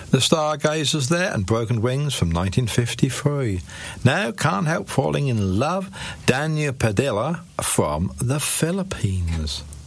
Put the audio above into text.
The Stargazers there and Broken Wings from 1953. Now, Can't Help Falling in Love, Daniel Padilla from the Philippines.